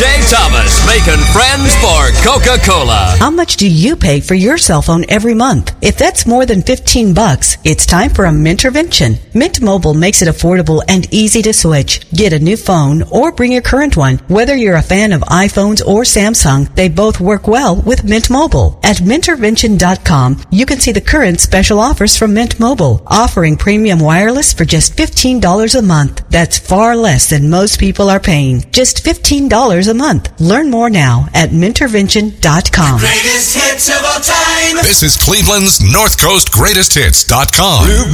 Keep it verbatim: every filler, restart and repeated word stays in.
J Thomas, making friends for Coca-Cola. How much do you pay for your cell phone every month? If that's more than fifteen bucks, it's time for a Mintervention. Mint Mobile makes it affordable and easy to switch. Get a new phone or bring your current one. Whether you're a fan of iPhones or Samsung, they both work well with Mint Mobile. At Mintervention dot com, you can see the current special offers from Mint Mobile, offering premium wireless for just fifteen dollars a month. That's far less than most people are paying. Just fifteen dollars a month. Learn more now at Mintervention dot com. Greatest hits of all time. This is Cleveland's North Coast Greatest Hits dot com.